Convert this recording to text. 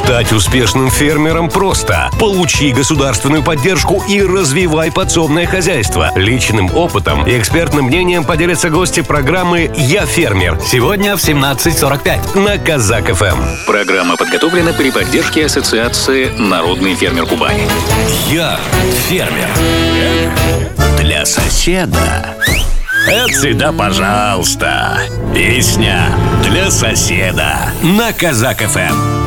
Стать успешным фермером просто. Получи государственную поддержку и развивай подсобное хозяйство. Личным опытом и экспертным мнением поделятся гости программы «Я фермер». Сегодня в 17:45 на Казак ФМ. Программа подготовлена при поддержке Ассоциации «Народный фермер Кубани». «Я фермер». Для соседа. Это всегда пожалуйста. Песня для соседа на Казак ФМ.